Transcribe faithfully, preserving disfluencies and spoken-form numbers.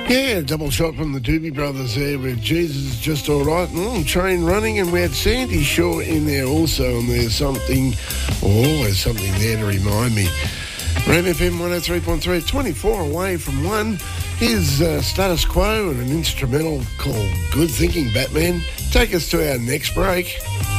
Yeah, double shot from the Doobie Brothers there with Jesus Is Just All Right. Mm, train running, and we had Sandy Shaw in there also, and there's something, oh, there's something there to remind me. Ram F M one oh three point three, twenty-four away from one. Here's uh, Status Quo and an instrumental called Good Thinking, Batman. Take us to our next break.